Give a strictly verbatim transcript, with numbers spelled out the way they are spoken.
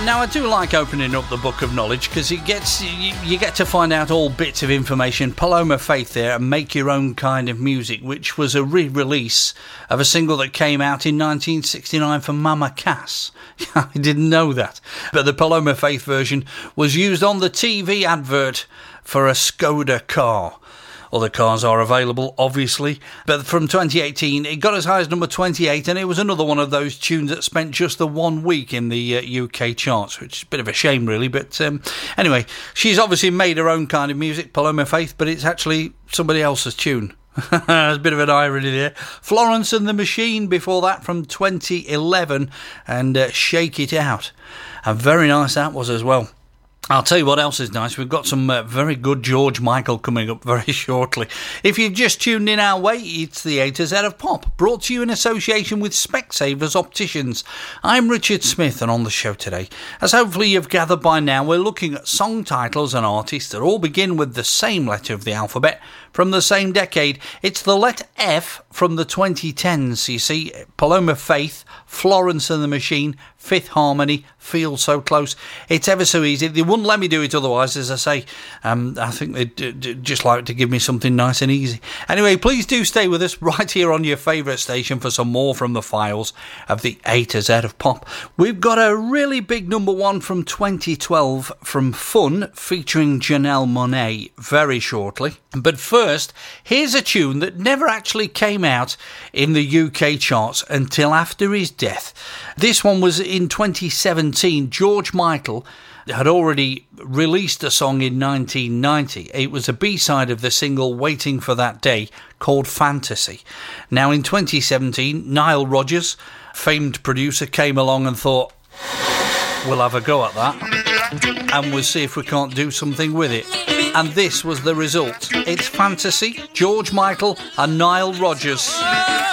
Now, I do like opening up the book of knowledge because it gets you, you get to find out all bits of information. Paloma Faith there, and Make Your Own Kind of Music, which was a re-release of a single that came out in nineteen sixty-nine for Mama Cass. I didn't know that. But the Paloma Faith version was used on the T V advert for a Skoda car. Other cars are available, obviously, but from twenty eighteen, it got as high as number twenty-eight, and it was another one of those tunes that spent just the one week in the uh, U K charts, which is a bit of a shame, really. But um, anyway, she's obviously made her own kind of music, Paloma Faith, but it's actually somebody else's tune. There's a bit of an irony there. Florence and the Machine before that from twenty eleven, and uh, Shake It Out. And very nice that was as well. I'll tell you what else is nice. We've got some uh, very good George Michael coming up very shortly. If you've just tuned in our way, it's the A to Z of Pop, brought to you in association with Specsavers Opticians. I'm Richard Smith, and on the show today, as hopefully you've gathered by now, we're looking at song titles and artists that all begin with the same letter of the alphabet from the same decade. It's the letter F from the twenty tens, you see. Paloma Faith, Florence and the Machine, Fifth Harmony, Feel So Close. It's ever so easy. They wouldn't let me do it otherwise, as I say. Um, I think they'd d- d- just like to give me something nice and easy. Anyway, please do stay with us right here on your favourite station for some more from the files of the A to Z of Pop. We've got a really big number one from twenty twelve from Fun, featuring Janelle Monáe, very shortly. But first, here's a tune that never actually came out in the U K charts until after his death. This one was in twenty seventeen. George Michael had already released a song in nineteen ninety. It was a B-side of the single Waiting for That Day called Fantasy. Now in twenty seventeen, Nile Rodgers, famed producer, came along and thought, we'll have a go at that and we'll see if we can't do something with it. And this was the result. It's Fantasy, George Michael and Nile Rodgers.